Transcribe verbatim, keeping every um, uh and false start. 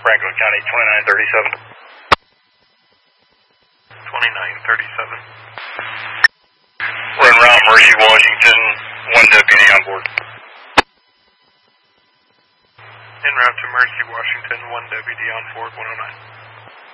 Franklin County, twenty-nine thirty-seven. twenty-nine thirty-seven. We're en route, Mercy, Washington, one deputy on board. En route to Mercy, Washington, one deputy on board, one oh nine.